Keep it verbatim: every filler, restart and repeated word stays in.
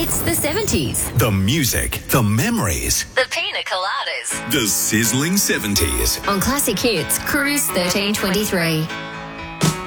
It's the seventies. The music, the memories, The pina coladas. the sizzling seventies. On Classic Hits, Cruise thirteen twenty-three.